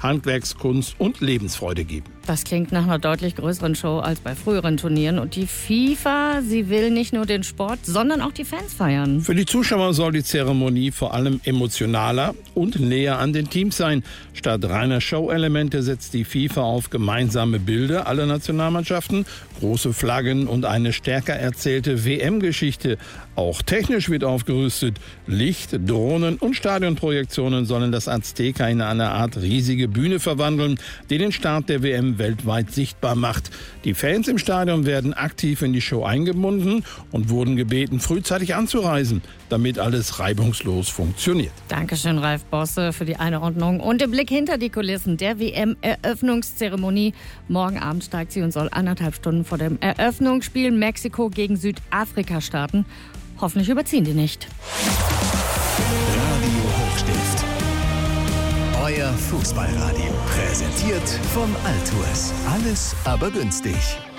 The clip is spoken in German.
Handwerkskunst und Lebensfreude geben. Das klingt nach einer deutlich größeren Show als bei früheren Turnieren. Und die FIFA, sie will nicht nur den Sport, sondern auch die Fans feiern. Für die Zuschauer soll die Zeremonie vor allem emotionaler und näher an den Teams sein. Statt reiner Show-Elemente setzt die FIFA auf gemeinsame Bilder aller Nationalmannschaften, große Flaggen und eine stärker erzählte WM-Geschichte. Auch technisch wird aufgerüstet. Licht, Drohnen und Stadionprojektionen sollen das Azteca in eine Art riesige Bühne verwandeln, die den Start der WM weltweit sichtbar macht. Die Fans im Stadion werden aktiv in die Show eingebunden und wurden gebeten, frühzeitig anzureisen, damit alles reibungslos funktioniert. Dankeschön, Ralf Bosse, für die Einordnung und den Blick hinter die Kulissen der WM-Eröffnungszeremonie. Morgen Abend steigt sie und soll 1,5 Stunden vor dem Eröffnungsspiel Mexiko gegen Südafrika starten. Hoffentlich überziehen die nicht. Radio Hochstift. Euer Fußballradio. Präsentiert vom Altours. Alles aber günstig.